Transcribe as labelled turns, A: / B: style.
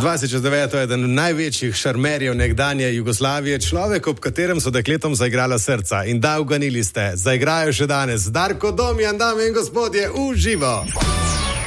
A: 2009 je eden največjih šarmerjev nekdanje Jugoslavije, človek, ob katerem so dekletom zaigrala srca. In da, uganili ste, zaigrajo še danes. Darko Domjan, dame in gospodje, v živo.